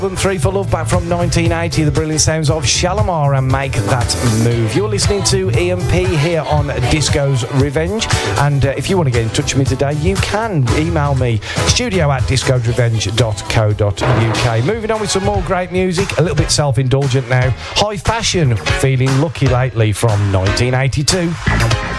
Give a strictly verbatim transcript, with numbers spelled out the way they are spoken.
Three for Love back from nineteen eighty, the brilliant sounds of Shalimar and Make That Move. You're listening to Ian P here on Disco's Revenge, and uh, if you want to get in touch with me today, you can email me studio at discos revenge dot co dot uk. Moving on with some more great music, a little bit self-indulgent now. High Fashion, Feeling Lucky Lately from nineteen eighty-two.